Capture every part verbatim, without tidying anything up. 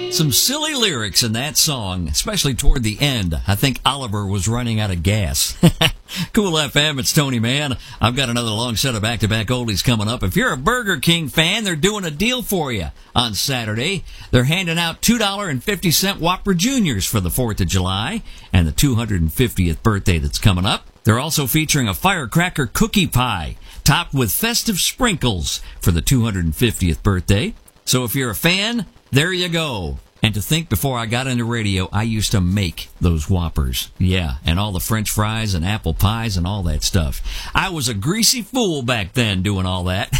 Some silly lyrics in that song, especially toward the end. I think Oliver was running out of gas. Cool F M, it's Tony Mann. I've got another long set of back-to-back oldies coming up. If you're a Burger King fan, they're doing a deal for you on Saturday. They're handing out two dollars and fifty cents Whopper Juniors for the fourth of July and the two hundred fiftieth birthday that's coming up. They're also featuring a firecracker cookie pie topped with festive sprinkles for the two hundred fiftieth birthday. So if you're a fan, there you go. And to think, before I got into radio, I used to make those Whoppers. Yeah, and all the French fries and apple pies and all that stuff. I was a greasy fool back then doing all that.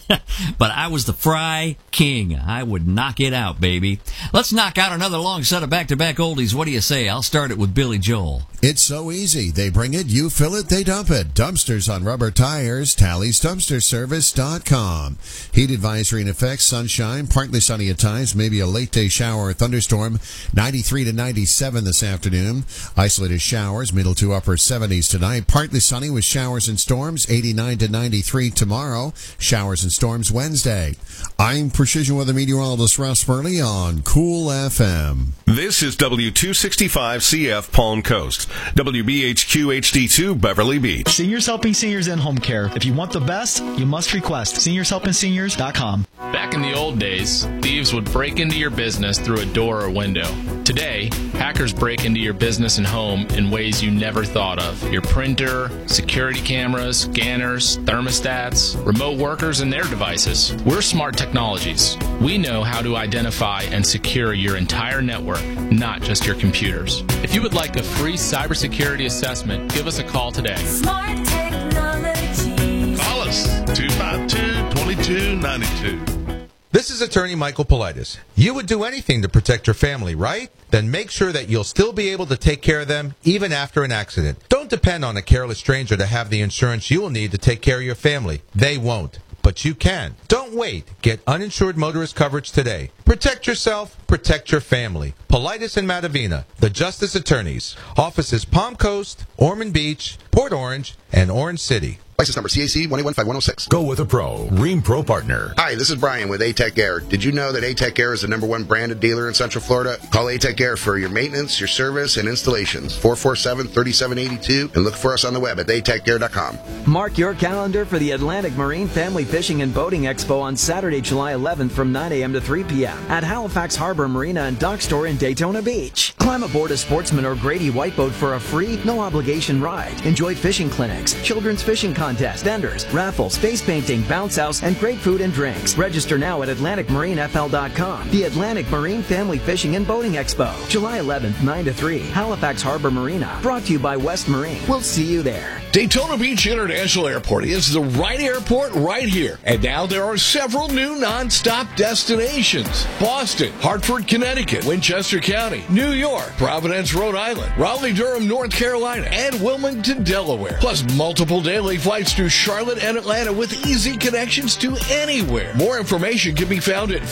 But I was the fry king. I would knock it out, baby. Let's knock out another long set of back-to-back oldies. What do you say? I'll start it with Billy Joel. It's so easy. They bring it, you fill it, they dump it. Dumpsters on rubber tires, Tally's Dumpster Service dot com. Heat advisory in effect, sunshine, partly sunny at times, maybe a late day shower or thunderstorm, ninety-three to ninety-seven this afternoon. Isolated showers, middle to upper seventies tonight. Partly sunny with showers and storms, eighty-nine to ninety-three tomorrow. Showers and storms Wednesday. I'm Precision Weather Meteorologist Russ Burley on Cool F M. This is W two sixty-five C F Palm Coast, W B H Q H D two Beverly Beach. Seniors Helping Seniors in Home Care. If you want the best, you must request seniors helping seniors dot com. Back in the old days, thieves would break into your business through a door or window. Today, hackers break into your business and home in ways you never thought of. Your printer, security cameras, scanners, thermostats, remote workers, and their devices. We're Smart Technologies. We know how to identify and secure your entire network, not just your computers. If you would like a free cybersecurity assessment, give us a call today. Smart Technologies. Call us, two five two, two two nine two. This is attorney Michael Politis. You would do anything to protect your family, right? Then make sure that you'll still be able to take care of them even after an accident. Don't depend on a careless stranger to have the insurance you will need to take care of your family. They won't. But you can. Don't wait. Get uninsured motorist coverage today. Protect yourself, protect your family. Politis and Matavina, the Justice Attorneys. Offices Palm Coast, Ormond Beach, Port Orange, and Orange City. License number C A C one eight one five one oh six. Go with a pro. Ream Pro Partner. Hi, this is Brian with A-Tech Air. Did you know that A-Tech Air is the number one branded dealer in Central Florida? Call A-Tech Air for your maintenance, your service, and installations. four four seven, three seven eight two. And look for us on the web at A tech air dot com. Mark your calendar for the Atlantic Marine Family Fishing and Boating Expo on Saturday, July eleventh from nine a.m. to three p.m. at Halifax Harbor Marina and Dock Store in Daytona Beach. Climb aboard a Sportsman or Grady White Boat for a free, no-obligation ride. Enjoy fishing clinics, children's fishing contests, vendors, raffles, face painting, bounce house, and great food and drinks. Register now at Atlantic Marine F L dot com. The Atlantic Marine Family Fishing and Boating Expo, July eleventh, nine to three, Halifax Harbor Marina. Brought to you by West Marine. We'll see you there. Daytona Beach International Airport is the right airport right here. And now there are several new non-stop destinations. Boston, Hartford, Connecticut, Winchester County, New York, Providence, Rhode Island, Raleigh-Durham, North Carolina, and Wilmington, Delaware. Plus multiple daily flights to Charlotte and Atlanta with easy connections to anywhere. More information can be found at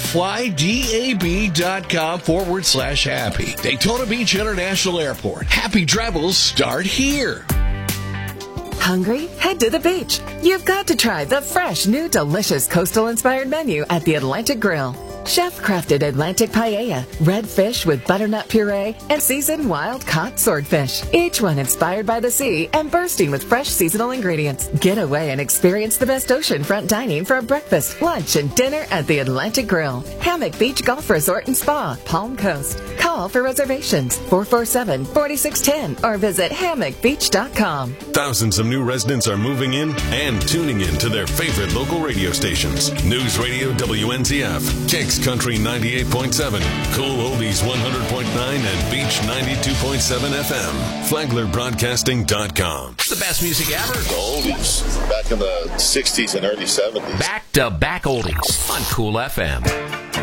flydab.com forward slash happy. Daytona Beach International Airport. Happy travels start here. Hungry? Head to the beach. You've got to try the fresh, new, delicious coastal-inspired menu at the Atlantic Grill. Chef-crafted Atlantic paella, red fish with butternut puree, and seasoned wild-caught swordfish. Each one inspired by the sea and bursting with fresh seasonal ingredients. Get away and experience the best oceanfront dining for a breakfast, lunch, and dinner at the Atlantic Grill. Hammock Beach Golf Resort and Spa, Palm Coast. Call for reservations, four four seven, four six one zero, or visit hammock beach dot com. Thousands of new residents are moving in and tuning in to their favorite local radio stations. News Radio W N Z F, Kicks Country ninety-eight point seven, Cool Oldies one hundred point nine, and Beach ninety-two point seven F M. Flagler Broadcasting dot com. The best music ever. The oldies. Back in the sixties and early seventies. Back to back oldies on Cool F M.